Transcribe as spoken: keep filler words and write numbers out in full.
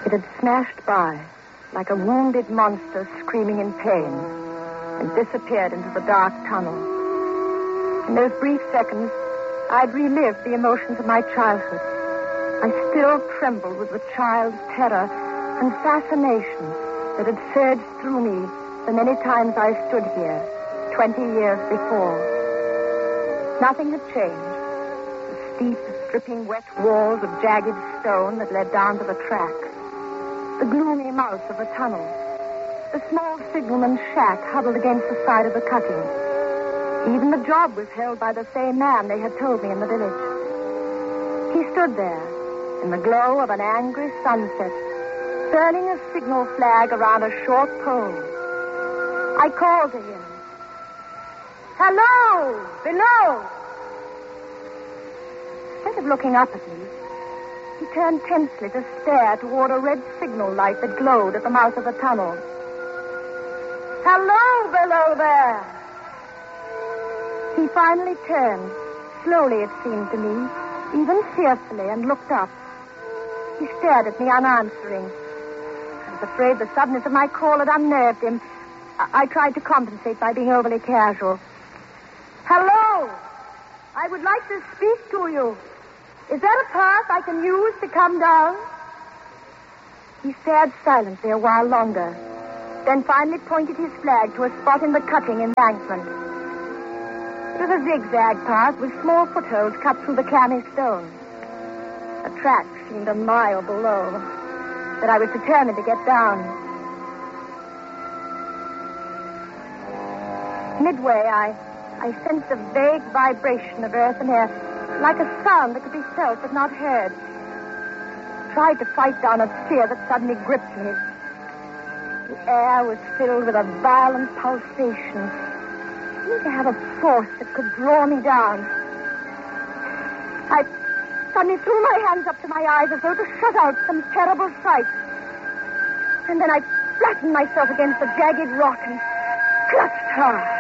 It had smashed by, like a wounded monster screaming in pain, and disappeared into the dark tunnel. In those brief seconds, I'd relived the emotions of my childhood. I still trembled with the child's terror and fascination that had surged through me the many times I stood here, twenty years before. Nothing had changed. The steep, dripping wet walls of jagged stone that led down to the tracks. The gloomy mouth of the tunnel. The small signalman's shack huddled against the side of the cutting. Even the job was held by the same man they had told me in the village. He stood there, in the glow of an angry sunset, furling a signal flag around a short pole. I called to him. Hello! Below! Instead of looking up at me, he turned tensely to stare toward a red signal light that glowed at the mouth of the tunnel. Hello, below there! He finally turned, slowly it seemed to me, even fearfully, and looked up. He stared at me unanswering. I was afraid the suddenness of my call had unnerved him. I, I tried to compensate by being overly casual. Hello! I would like to speak to you. Is there a path I can use to come down? He stared silently a while longer, then finally pointed his flag to a spot in the cutting embankment. It was a zigzag path with small footholds cut through the clammy stone. A track seemed a mile below, but I was determined to get down. Midway, I, I sensed a vague vibration of earth and air, like a sound that could be felt but not heard. I tried to fight down a fear that suddenly gripped me. The air was filled with a violent pulsation. I seemed to have a force that could draw me down. I suddenly threw my hands up to my eyes as though to shut out some terrible sight. And then I flattened myself against the jagged rock and clutched hard.